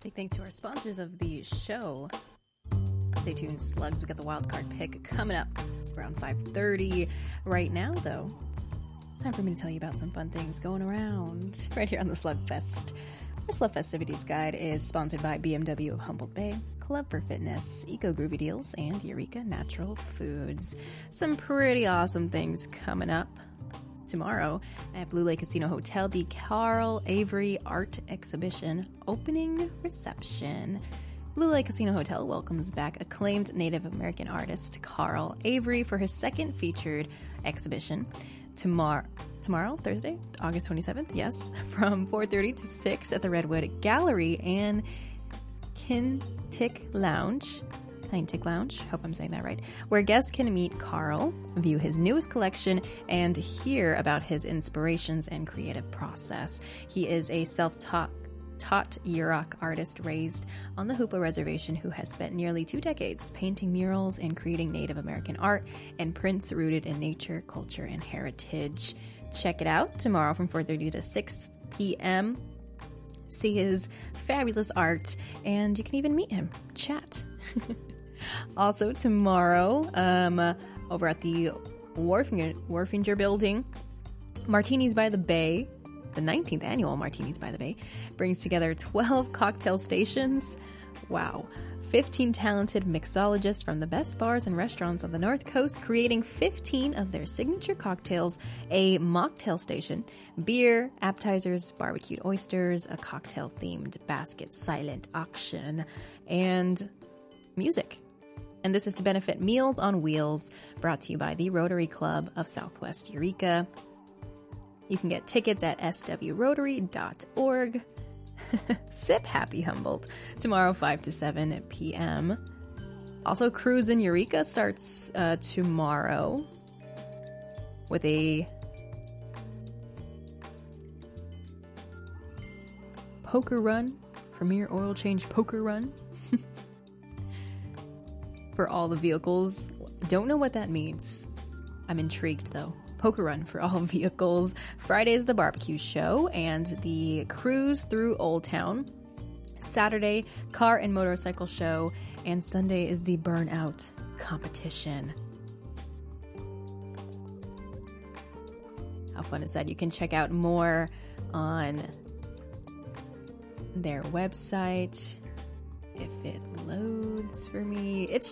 Big thanks to our sponsors of the show. Stay tuned, slugs. We got the wild card pick coming up around 5:30. Right now, though, it's time for me to tell you about some fun things going around right here on the Slugfest. The Slug Festivities Guide is sponsored by BMW of Humboldt Bay, Club for Fitness, Eco Groovy Deals, and Eureka Natural Foods. Some pretty awesome things coming up tomorrow at Blue Lake Casino Hotel, the Carl Avery Art Exhibition opening reception. Blue Lake Casino Hotel welcomes back acclaimed Native American artist Carl Avery for his second featured exhibition tomorrow, Thursday, August 27th, yes, from 4:30 to 6 at the Redwood Gallery and Kintic Lounge, hope I'm saying that right, where guests can meet Carl, view his newest collection, and hear about his inspirations and creative process. He is a self-taught Yurok artist raised on the Hoopa Reservation who has spent nearly 2 decades painting murals and creating Native American art and prints rooted in nature, culture, and heritage. Check it out tomorrow from 4:30 to 6 p.m. See his fabulous art, and you can even meet him, chat. Also tomorrow, over at the Wharfinger Building, Martinis by the Bay, the 19th annual Martinis by the Bay, brings together 12 cocktail stations. Wow. 15 talented mixologists from the best bars and restaurants on the North Coast, creating 15 of their signature cocktails, a mocktail station, beer, appetizers, barbecued oysters, a cocktail-themed basket silent auction, and music. And this is to benefit Meals on Wheels, brought to you by the Rotary Club of Southwest Eureka. You can get tickets at swrotary.org. Sip Happy Humboldt, tomorrow 5 to 7 p.m. Also, Cruise in Eureka starts tomorrow with a poker run, premier oil change poker run for all the vehicles. Don't know what that means. I'm intrigued though. Poker run for all vehicles. Friday is the barbecue show and the cruise through Old Town. Saturday, car and motorcycle show. And Sunday is the burnout competition. How fun is that? You can check out more on their website if it loads for me. It's